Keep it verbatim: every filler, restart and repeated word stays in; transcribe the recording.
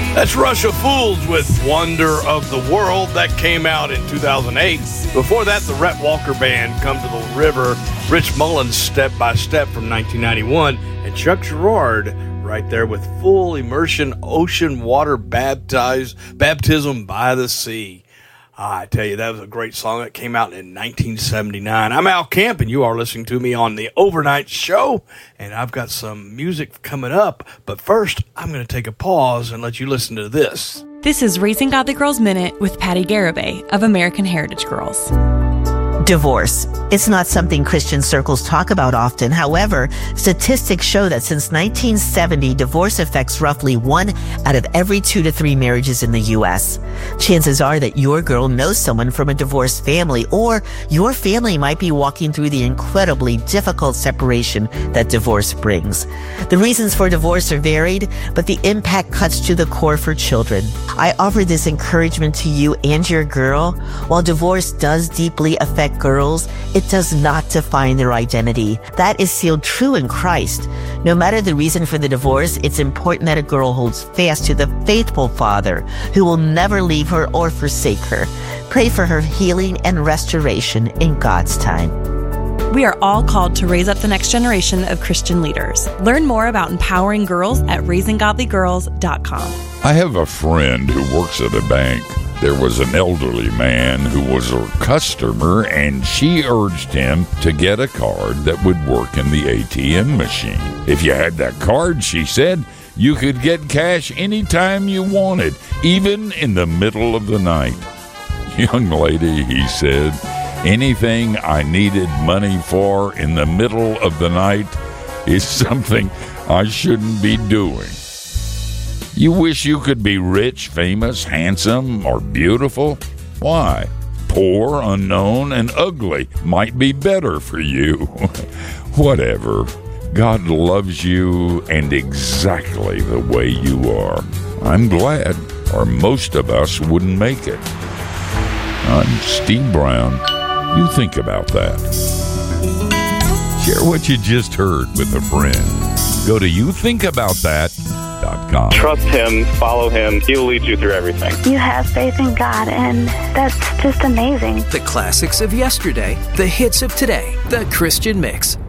That's Russia Fools with Wonder of the World. That came out in two thousand eight. Before that, the Rhett Walker Band, Come to the River. Rich Mullins, Step by Step from nineteen ninety-one. And Chuck Girard right there with Full Immersion Ocean Water Baptized, Baptism by the Sea. I tell you, that was a great song. It came out in nineteen seventy-nine. I'm Al Kemp, and you are listening to me on the Overnight Show. And I've got some music coming up. But first, I'm going to take a pause and let you listen to this. This is Raising Godly Girls Minute with Patty Garibay of American Heritage Girls. Divorce. It's not something Christian circles talk about often. However, statistics show that since nineteen seventy, divorce affects roughly one out of every two to three marriages in the U S. Chances are that your girl knows someone from a divorced family, or your family might be walking through the incredibly difficult separation that divorce brings. The reasons for divorce are varied, but the impact cuts to the core for children. I offer this encouragement to you and your girl. While divorce does deeply affect girls, it does not define their identity. That is sealed true in Christ. No matter the reason for the divorce, it's important that a girl holds fast to the faithful father who will never leave her or forsake her. Pray for her healing and restoration in God's time. We are all called to raise up the next generation of Christian leaders. Learn more about empowering girls at raising godly girls dot com. I have a friend who works at a bank. There was an elderly man who was her customer, and she urged him to get a card that would work in the A T M machine. If you had that card, she said, you could get cash anytime you wanted, even in the middle of the night. Young lady, he said, anything I needed money for in the middle of the night is something I shouldn't be doing. You wish you could be rich, famous, handsome, or beautiful? Why? Poor, unknown, and ugly might be better for you. Whatever. God loves you and exactly the way you are. I'm glad, or most of us wouldn't make it. I'm Steve Brown. You think about that. Share what you just heard with a friend. Go to you think about that dot com. Trust him, follow him. He'll lead you through everything. You have faith in God, and that's just amazing. The classics of yesterday, the hits of today, the Christian mix